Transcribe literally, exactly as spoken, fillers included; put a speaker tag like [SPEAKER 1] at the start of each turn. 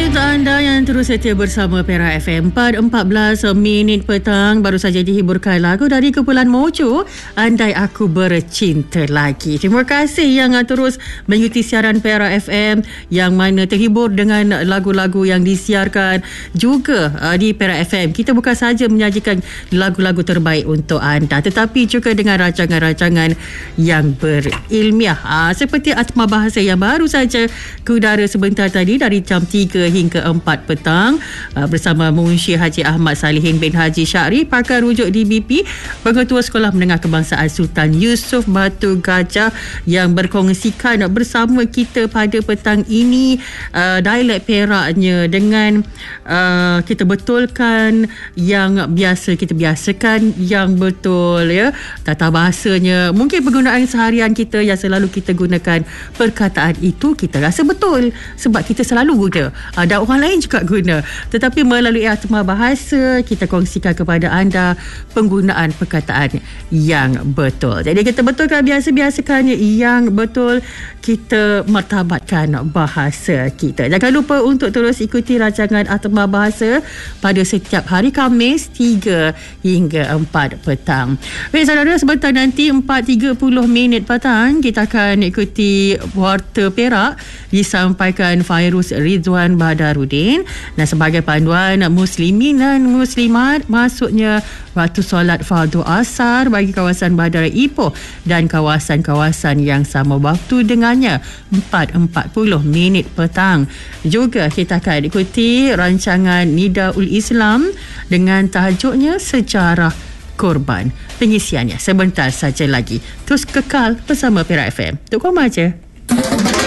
[SPEAKER 1] kasih untuk anda yang terus setia bersama Perak F M. Empat empat belas minit petang baru saja dihiburkan lagu dari kumpulan Mojo, Andai Aku Bercinta Lagi. Terima kasih yang terus mengikuti siaran Perak F M, yang mana terhibur dengan lagu-lagu yang disiarkan juga uh, di Perak F M. Kita bukan sahaja menyajikan lagu-lagu terbaik untuk anda, tetapi juga dengan rancangan-rancangan yang berilmiah, uh, seperti Atma Bahasa yang baru saja ke udara sebentar tadi dari jam tiga hingga empat petang uh, bersama Munshi Haji Ahmad Salihin bin Haji Syari, pakar rujuk D B P, Pengetua Sekolah Menengah Kebangsaan Sultan Yusof Batu Gajah, yang berkongsikan bersama kita pada petang ini uh, dialek Peraknya dengan uh, kita betulkan yang biasa kita biasakan yang betul, ya, tata bahasanya. Mungkin penggunaan seharian kita yang selalu kita gunakan perkataan itu kita rasa betul sebab kita selalu guna, dan orang lain juga guna, tetapi melalui Atma Bahasa kita kongsikan kepada anda penggunaan perkataan yang betul. Jadi kita betulkan, biasa-biasakan yang betul, kita martabatkan bahasa kita. Jangan lupa untuk terus ikuti rancangan Atma Bahasa pada setiap hari Khamis tiga hingga empat petang. Baik saudara, sebentar nanti empat tiga puluh minit petang kita akan ikuti Warta Perak disampaikan Fairuz Ridwan Badarudin, dan sebagai panduan muslimin dan muslimat masuknya waktu solat fardu asar bagi kawasan Bandar Ipoh dan kawasan-kawasan yang sama waktu dengannya empat empat puluh minit petang. Juga kita akan ikuti rancangan Nidaul Islam dengan tajuknya Sejarah Korban. Pengisiannya sebentar saja lagi. Terus kekal bersama Perak F M. Tok Koma je.